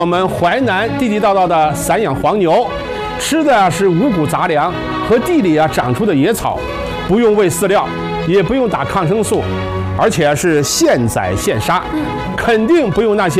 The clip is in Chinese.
我们淮南地地道道的散养黄牛，吃的是五谷杂粮和地里长出的野草，不用喂饲料，也不用打抗生素，而且是现宰现杀，肯定不用那些